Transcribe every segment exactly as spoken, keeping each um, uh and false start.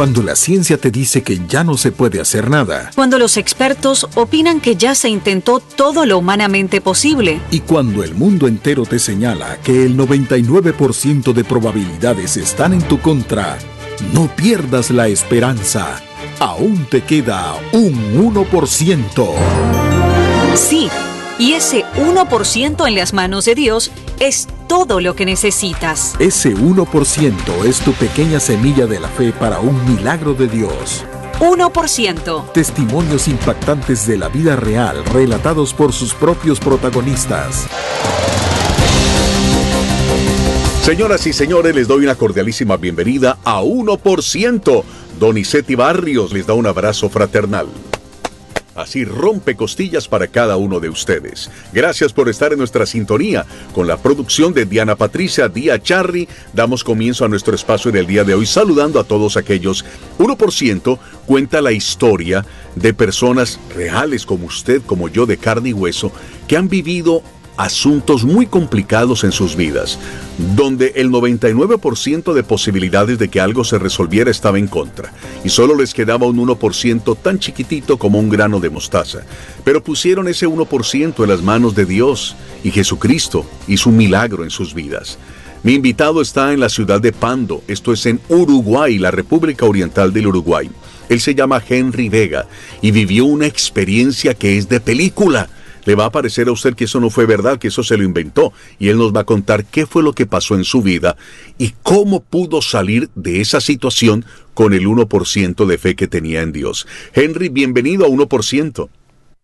Cuando la ciencia te dice que ya no se puede hacer nada. Cuando los expertos opinan que ya se intentó todo lo humanamente posible. Y cuando el mundo entero te señala que el noventa y nueve por ciento de probabilidades están en tu contra, no pierdas la esperanza. Aún te queda un uno por ciento. Sí, y ese uno por ciento en las manos de Dios es todo lo que necesitas. Ese uno por ciento es tu pequeña semilla de la fe para un milagro de Dios. uno por ciento. Testimonios impactantes de la vida real, relatados por sus propios protagonistas. Señoras y señores, les doy una cordialísima bienvenida a uno por ciento. Donizetti Barrios les da un abrazo fraternal. Así rompe costillas para cada uno de ustedes. Gracias por estar en nuestra sintonía. Con la producción de Diana Patricia Díaz Charri, damos comienzo a nuestro espacio del día de hoy, saludando a todos aquellos. uno por ciento cuenta la historia de personas reales como usted, como yo, de carne y hueso, que han vivido asuntos muy complicados en sus vidas, donde el noventa y nueve por ciento de posibilidades de que algo se resolviera estaba en contra, y solo les quedaba un uno por ciento tan chiquitito como un grano de mostaza. Pero pusieron ese uno por ciento en las manos de Dios, y Jesucristo hizo un milagro en sus vidas. Mi invitado está en la ciudad de Pando, esto es en Uruguay, la República Oriental del Uruguay. Él se llama Henry Vega, y vivió una experiencia que es de película. Le va a parecer a usted que eso no fue verdad, que eso se lo inventó, y él nos va a contar qué fue lo que pasó en su vida y cómo pudo salir de esa situación con el uno por ciento de fe que tenía en Dios. Henry, bienvenido a uno por ciento.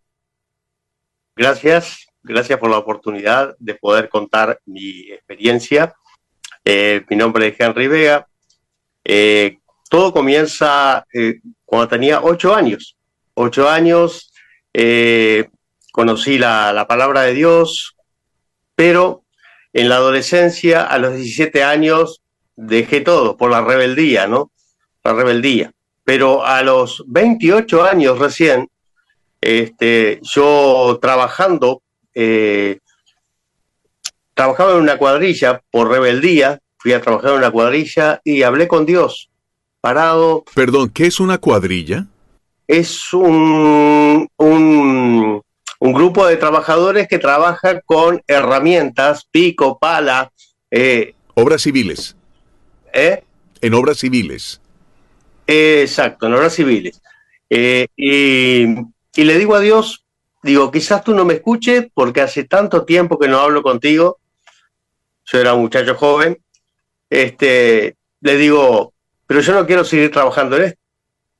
Gracias, gracias por la oportunidad de poder contar mi experiencia. Eh, mi nombre es Henry Vega. Eh, todo comienza eh, cuando tenía ocho años. Ocho años... Eh, Conocí la, la palabra de Dios, pero en la adolescencia, a los diecisiete años, dejé todo por la rebeldía, ¿no? La rebeldía. Pero a los veintiocho años recién, este, yo trabajando, eh, trabajaba en una cuadrilla por rebeldía, fui a trabajar en una cuadrilla y hablé con Dios, parado. Perdón, ¿qué es una cuadrilla? Es un... un Un grupo de trabajadores que trabaja con herramientas, pico, pala. Eh, obras civiles. ¿Eh? En obras civiles. Eh, exacto, en obras civiles. Eh, y, y le digo a Dios, digo, quizás tú no me escuches porque hace tanto tiempo que no hablo contigo. Yo era un muchacho joven. Este, le digo, pero yo no quiero seguir trabajando en esto.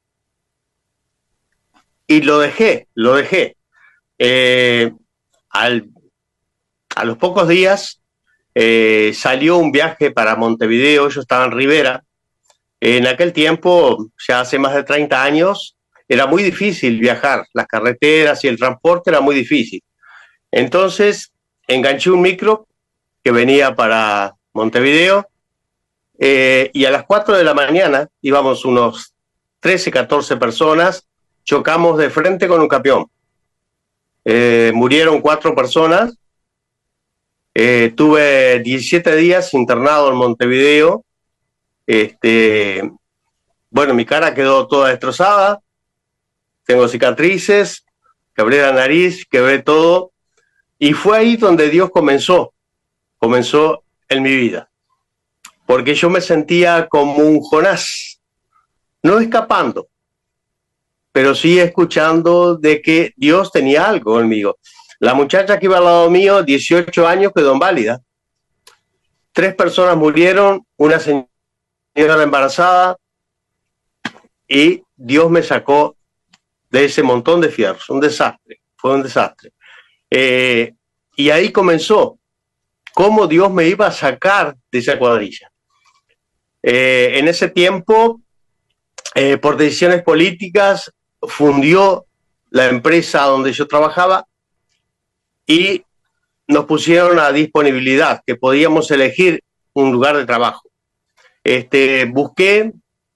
Y lo dejé, lo dejé. Eh, al, a los pocos días eh, salió un viaje para Montevideo. Yo estaba en Rivera. En aquel tiempo, ya hace más de treinta años, era muy difícil viajar. Las carreteras y el transporte era muy difícil. Entonces enganché un micro que venía para Montevideo eh, y a las cuatro de la mañana íbamos unos trece, catorce personas, chocamos de frente con un camión. Eh, murieron cuatro personas. Eh, tuve diecisiete días internado en Montevideo. Este, bueno, mi cara quedó toda destrozada. Tengo cicatrices, quebré la nariz, quebré todo. Y fue ahí donde Dios comenzó, comenzó en mi vida. Porque yo me sentía como un Jonás, no escapando, pero sí escuchando de que Dios tenía algo conmigo. La muchacha que iba al lado mío, dieciocho años, quedó inválida. Tres personas murieron, una señora embarazada, y Dios me sacó de ese montón de fierros. Un desastre, fue un desastre. Eh, y ahí comenzó cómo Dios me iba a sacar de esa cuadrilla. Eh, en ese tiempo, eh, por decisiones políticas, fundió la empresa donde yo trabajaba y nos pusieron a disponibilidad, que podíamos elegir un lugar de trabajo. Este, busqué,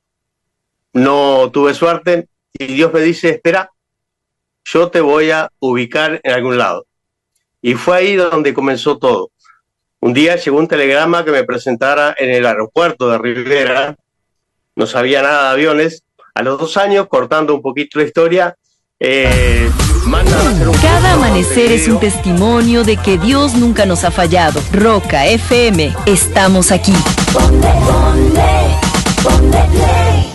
no tuve suerte, y Dios me dice, espera, yo te voy a ubicar en algún lado. Y fue ahí donde comenzó todo. Un día llegó un telegrama que me presentara en el aeropuerto de Rivera no sabía nada de aviones. A los dos años, cortando un poquito la historia, eh, mandan a hacer un Cada amanecer es un testimonio de que Dios nunca nos ha fallado. Roca F M, estamos aquí. Ponle, ponle, ponle play.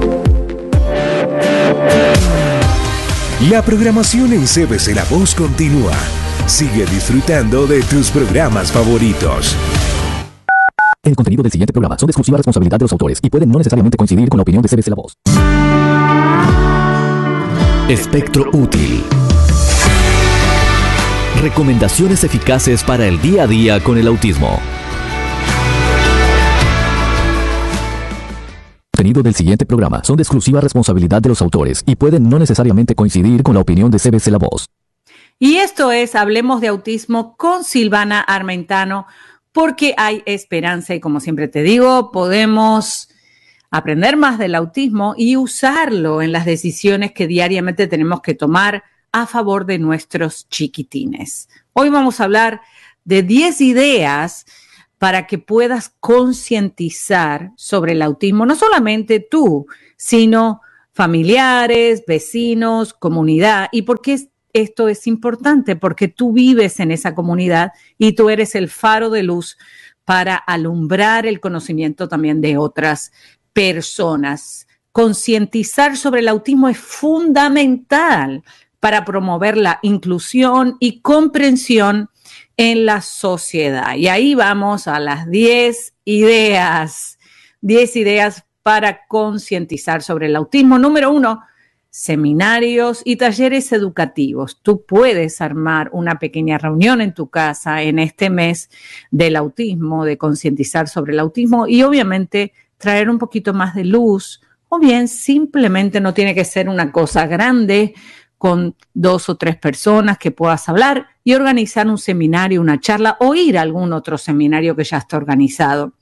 La programación en C B C La Voz continúa. Sigue disfrutando de tus programas favoritos. El contenido del siguiente programa son de exclusiva responsabilidad de los autores y pueden no necesariamente coincidir con la opinión de C B C La Voz. Espectro útil. Recomendaciones eficaces para el día a día con el autismo. El contenido del siguiente programa son de exclusiva responsabilidad de los autores y pueden no necesariamente coincidir con la opinión de C B C La Voz. Y esto es Hablemos de Autismo con Silvana Armentano, porque hay esperanza y, como siempre te digo, podemos aprender más del autismo y usarlo en las decisiones que diariamente tenemos que tomar a favor de nuestros chiquitines. Hoy vamos a hablar de diez ideas para que puedas concientizar sobre el autismo, no solamente tú, sino familiares, vecinos, comunidad. ¿Y por qué esto es importante? Porque tú vives en esa comunidad y tú eres el faro de luz para alumbrar el conocimiento también de otras personas. Concientizar sobre el autismo es fundamental para promover la inclusión y comprensión en la sociedad. Y ahí vamos a las diez ideas, diez ideas para concientizar sobre el autismo. Número uno, seminarios y talleres educativos. Tú puedes armar una pequeña reunión en tu casa en este mes del autismo, de concientizar sobre el autismo y obviamente traer un poquito más de luz, o bien simplemente no tiene que ser una cosa grande con dos o tres personas que puedas hablar y organizar un seminario, una charla o ir a algún otro seminario que ya está organizado.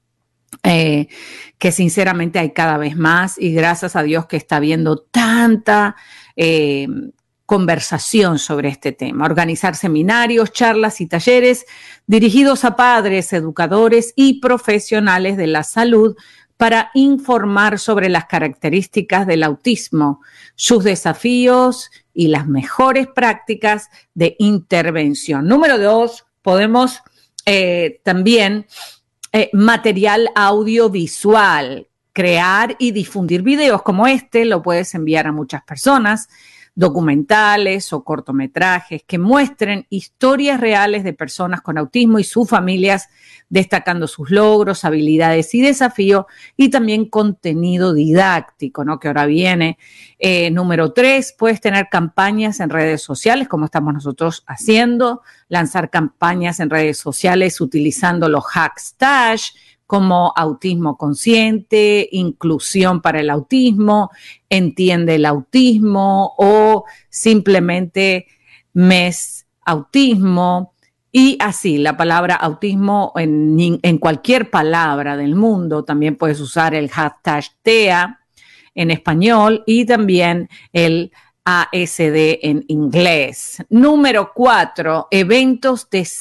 Eh, que sinceramente hay cada vez más y gracias a Dios que está habiendo tanta eh, conversación sobre este tema. Organizar seminarios, charlas y talleres dirigidos a padres, educadores y profesionales de la salud para informar sobre las características del autismo, sus desafíos y las mejores prácticas de intervención. Número dos, podemos eh, también Eh, material audiovisual, crear y difundir videos como este, lo puedes enviar a muchas personas, documentales o cortometrajes que muestren historias reales de personas con autismo y sus familias, destacando sus logros, habilidades y desafíos, y también contenido didáctico, ¿no? Que ahora viene. Eh, número tres, puedes tener campañas en redes sociales, como estamos nosotros haciendo, lanzar campañas en redes sociales utilizando los hashtags como autismo consciente, inclusión para el autismo, entiende el autismo o simplemente mes autismo. Y así, la palabra autismo en, en cualquier palabra del mundo, también puedes usar el hashtag T E A en español y también el A S D en inglés. Número cuatro, eventos de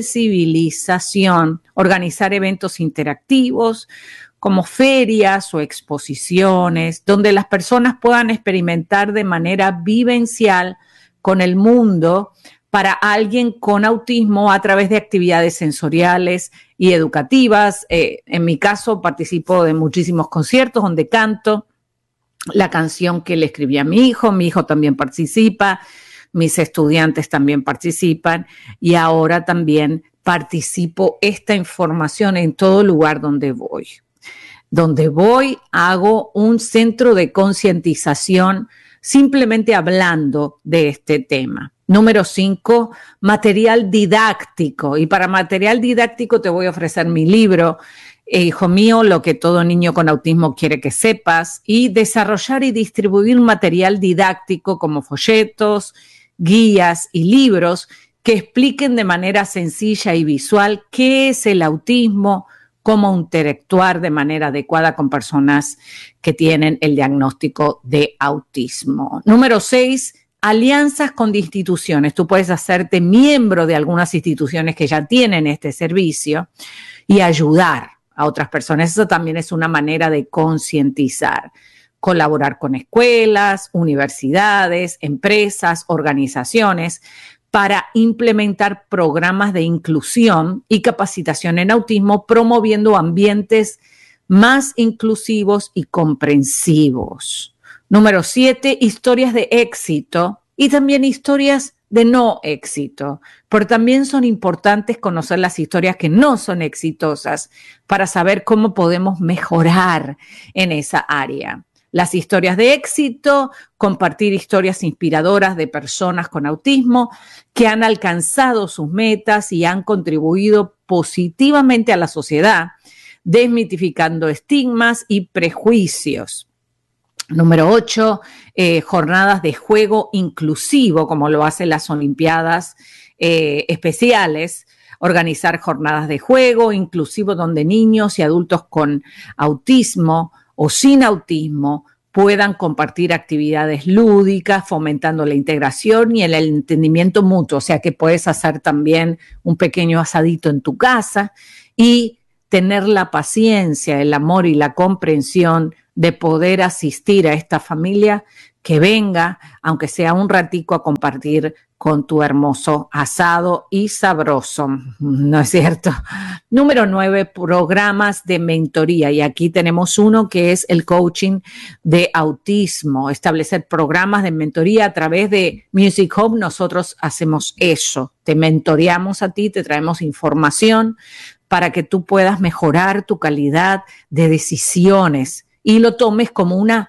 sensibilización. Organizar eventos interactivos como ferias o exposiciones donde las personas puedan experimentar de manera vivencial con el mundo para alguien con autismo a través de actividades sensoriales y educativas. Eh, en mi caso participo de muchísimos conciertos donde canto la canción que le escribí a mi hijo, mi hijo también participa, mis estudiantes también participan y ahora también participo esta información en todo lugar donde voy. Donde voy hago un centro de concientización simplemente hablando de este tema. Número cinco, material didáctico. Y para material didáctico te voy a ofrecer mi libro, Hijo mío, lo que todo niño con autismo quiere que sepas, y desarrollar y distribuir material didáctico como folletos, guías y libros que expliquen de manera sencilla y visual qué es el autismo, cómo interactuar de manera adecuada con personas que tienen el diagnóstico de autismo. Número seis, alianzas con instituciones. Tú puedes hacerte miembro de algunas instituciones que ya tienen este servicio y ayudar. a otras personas. Eso también es una manera de concientizar. Colaborar con escuelas, universidades, empresas, organizaciones para implementar programas de inclusión y capacitación en autismo, promoviendo ambientes más inclusivos y comprensivos. Número siete, historias de éxito y también historias de no éxito, pero también son importantes conocer las historias que no son exitosas para saber cómo podemos mejorar en esa área. Las historias de éxito, compartir historias inspiradoras de personas con autismo que han alcanzado sus metas y han contribuido positivamente a la sociedad, desmitificando estigmas y prejuicios. Número ocho, eh, jornadas de juego inclusivo, como lo hacen las Olimpiadas eh, especiales. Organizar jornadas de juego inclusivo donde niños y adultos con autismo o sin autismo puedan compartir actividades lúdicas, fomentando la integración y el entendimiento mutuo. O sea que puedes hacer también un pequeño asadito en tu casa y tener la paciencia, el amor y la comprensión de poder asistir a esta familia que venga, aunque sea un ratico, a compartir con tu hermoso asado y sabroso, ¿no es cierto? Número nueve, programas de mentoría. Y aquí tenemos uno que es el coaching de autismo. Establecer programas de mentoría a través de Music Hub. Nosotros hacemos eso. Te mentoreamos a ti, te traemos información para que tú puedas mejorar tu calidad de decisiones y lo tomes como una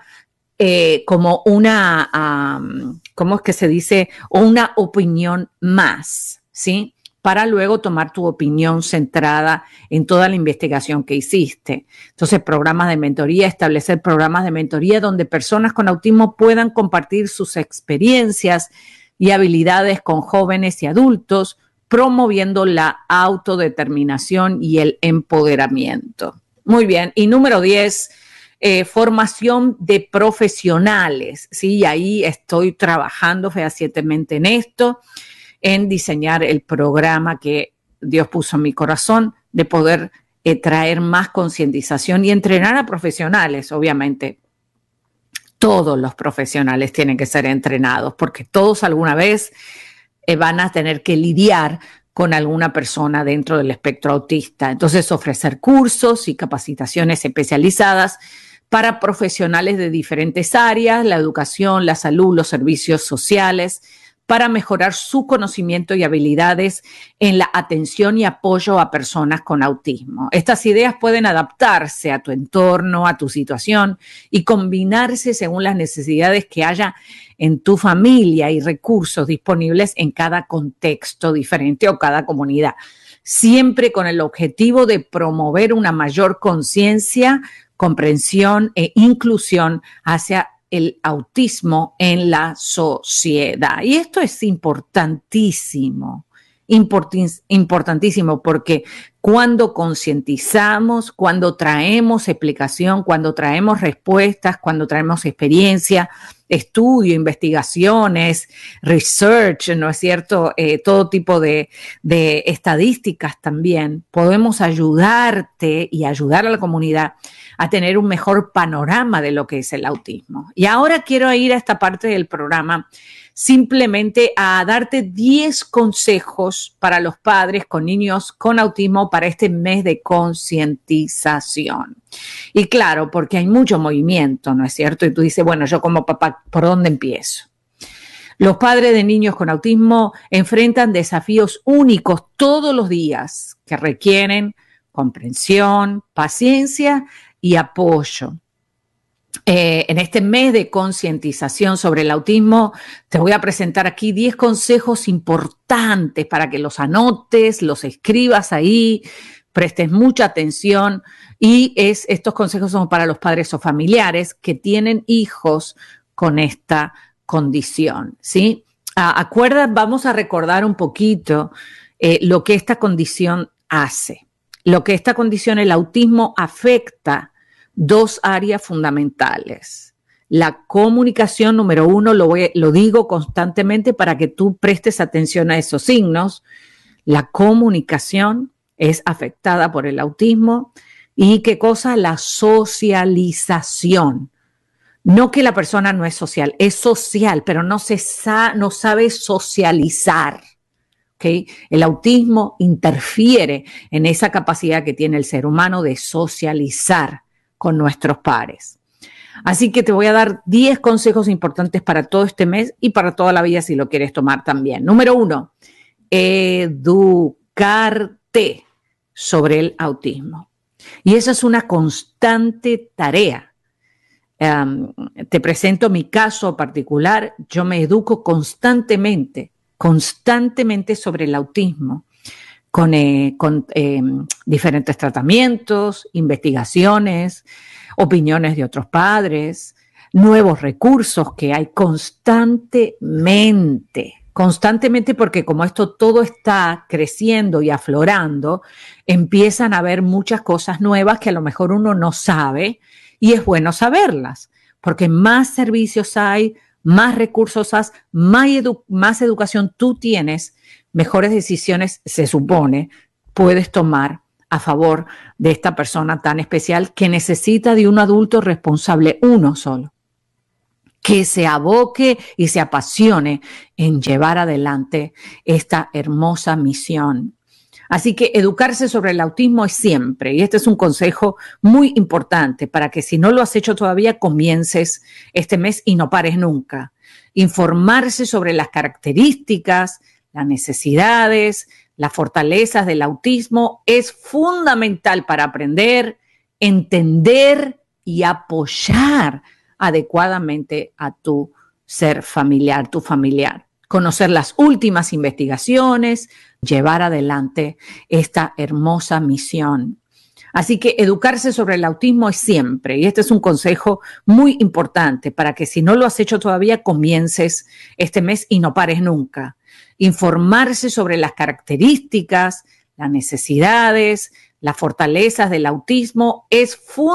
Eh, como una, um, ¿cómo es que se dice? O una opinión más, ¿sí? Para luego tomar tu opinión centrada en toda la investigación que hiciste. Entonces, programas de mentoría, establecer programas de mentoría donde personas con autismo puedan compartir sus experiencias y habilidades con jóvenes y adultos, promoviendo la autodeterminación y el empoderamiento. Muy bien. Y número diez, Eh, formación de profesionales, ¿sí? Ahí estoy trabajando fehacientemente en esto, en diseñar el programa que Dios puso en mi corazón, de poder eh, traer más concientización y entrenar a profesionales, obviamente. Todos los profesionales tienen que ser entrenados, porque todos alguna vez eh, van a tener que lidiar con alguna persona dentro del espectro autista. Entonces, ofrecer cursos y capacitaciones especializadas para profesionales de diferentes áreas, la educación, la salud, los servicios sociales, para mejorar su conocimiento y habilidades en la atención y apoyo a personas con autismo. Estas ideas pueden adaptarse a tu entorno, a tu situación y combinarse según las necesidades que haya en tu familia y recursos disponibles en cada contexto diferente o cada comunidad, siempre con el objetivo de promover una mayor conciencia, comprensión e inclusión hacia el autismo en la sociedad. Y esto es importantísimo, importantísimo, porque cuando concientizamos, cuando traemos explicación, cuando traemos respuestas, cuando traemos experiencia, estudio, investigaciones, research, ¿no es cierto? Eh, todo tipo de, de estadísticas también, podemos ayudarte y ayudar a la comunidad a tener un mejor panorama de lo que es el autismo. Y ahora quiero ir a esta parte del programa simplemente a darte diez consejos para los padres con niños con autismo para este mes de concientización. Y claro, porque hay mucho movimiento, ¿no es cierto? Y tú dices, bueno, yo como papá, ¿por dónde empiezo? Los padres de niños con autismo enfrentan desafíos únicos todos los días que requieren comprensión, paciencia y apoyo. Eh, en este mes de concientización sobre el autismo, te voy a presentar aquí diez consejos importantes para que los anotes, los escribas ahí, prestes mucha atención. Y es, estos consejos son para los padres o familiares que tienen hijos con esta condición, ¿sí? Ah, acuerda, vamos a recordar un poquito eh, lo que esta condición hace. Lo que esta condición, el autismo, afecta dos áreas fundamentales. La comunicación, número uno, lo, voy, lo digo constantemente para que tú prestes atención a esos signos. La comunicación es afectada por el autismo ¿Y qué cosa? La socialización. No que la persona no es social, es social, pero no, se sa- no sabe socializar. ¿Okay? El autismo interfiere en esa capacidad que tiene el ser humano de socializar con nuestros pares. Así que te voy a dar diez consejos importantes para todo este mes y para toda la vida si lo quieres tomar también. Número uno, educarte sobre el autismo. Y esa es una constante tarea. Um, te presento mi caso particular. Yo me educo constantemente, constantemente sobre el autismo, con, eh, con eh, diferentes tratamientos, investigaciones, opiniones de otros padres, nuevos recursos que hay constantemente, constantemente porque como esto todo está creciendo y aflorando, empiezan a haber muchas cosas nuevas que a lo mejor uno no sabe y es bueno saberlas, porque más servicios hay, más recursos hay, más, edu- más educación tú tienes, mejores decisiones se supone puedes tomar a favor de esta persona tan especial que necesita de un adulto responsable, uno solo, que se aboque y se apasione en llevar adelante esta hermosa misión. Así que educarse sobre el autismo es siempre, y este es un consejo muy importante para que si no lo has hecho todavía, comiences este mes y no pares nunca. Informarse sobre las características, las necesidades, las fortalezas del autismo es fundamental para aprender, entender y apoyar adecuadamente a tu ser familiar, tu familiar. Conocer las últimas investigaciones, llevar adelante esta hermosa misión. Así que educarse sobre el autismo es siempre, y este es un consejo muy importante para que si no lo has hecho todavía, comiences este mes y no pares nunca. Informarse sobre las características, las necesidades, las fortalezas del autismo es fundamental